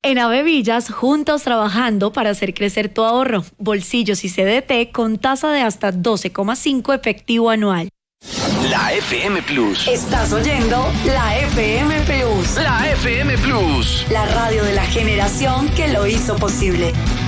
En Avevillas, juntos trabajando para hacer crecer tu ahorro. Bolsillos y CDT con tasa de hasta 12,5 efectivo anual. La FM Plus. Estás oyendo la FM Plus. La FM Plus. La radio de la generación que lo hizo posible.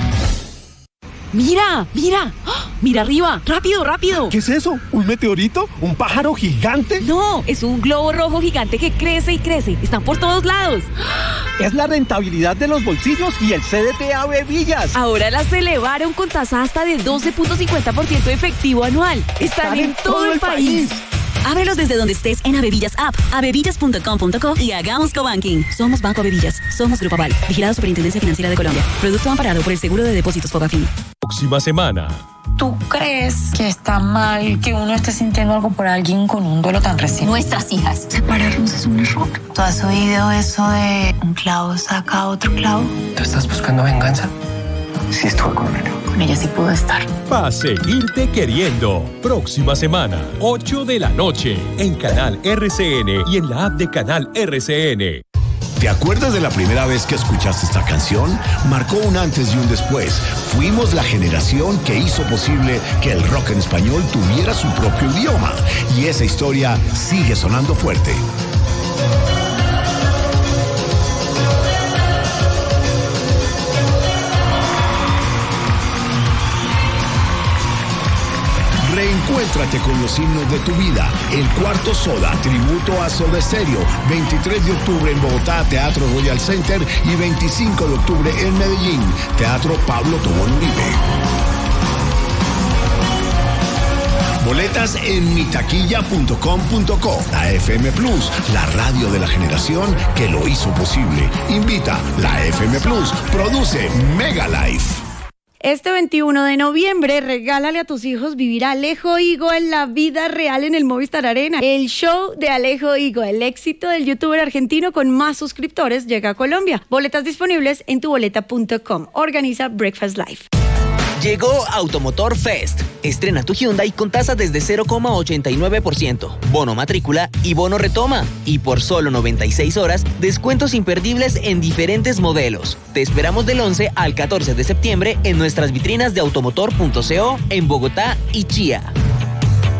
¡Mira! ¡Mira! ¡Oh! ¡Mira arriba! ¡Rápido, rápido! ¿Qué es eso? ¿Un meteorito? ¿Un pájaro gigante? No, es un globo rojo gigante que crece y crece. Están por todos lados. Es la rentabilidad de los bolsillos y el CDT Avevillas. Ahora las elevaron con tasa hasta de 12.50% efectivo anual. Están en todo el país. Ábrelos desde donde estés en Avevillas App, avevillas.com.co y hagamos cobanking. Somos Banco Avevillas. Somos Grupo Aval. Vigilado Superintendencia Financiera de Colombia. Producto amparado por el Seguro de Depósitos Fogafín. Próxima semana. ¿Tú crees que está mal que uno esté sintiendo algo por alguien con un duelo tan reciente? Nuestras hijas. Separarnos es un error. ¿Tú has oído eso de un clavo saca otro clavo? ¿Tú estás buscando venganza? Sí estuve con ella. Con ella sí puedo estar. Pa' seguirte queriendo. Próxima semana, 8 de la noche, en Canal RCN y en la app de Canal RCN. ¿Te acuerdas de la primera vez que escuchaste esta canción? Marcó un antes y un después. Fuimos la generación que hizo posible que el rock en español tuviera su propio idioma. Y esa historia sigue sonando fuerte. Reencuéntrate con los himnos de tu vida. El Cuarto Soda, tributo a Soda Stereo. 23 de octubre en Bogotá, Teatro Royal Center. Y 25 de octubre en Medellín, Teatro Pablo Tobón Uribe. Boletas en mitaquilla.com.co. La FM Plus, la radio de la generación que lo hizo posible. Invita la FM Plus. Produce Mega Life. Este 21 de noviembre, regálale a tus hijos vivir a Alejo Higo en la vida real en el Movistar Arena. El show de Alejo Higo, el éxito del youtuber argentino con más suscriptores, llega a Colombia. Boletas disponibles en tuboleta.com. Organiza Breakfast Live. Llegó Automotor Fest. Estrena tu Hyundai con tasas desde 0,89%, bono matrícula y bono retoma. Y por solo 96 horas, descuentos imperdibles en diferentes modelos. Te esperamos del 11 al 14 de septiembre en nuestras vitrinas de automotor.co en Bogotá y Chía.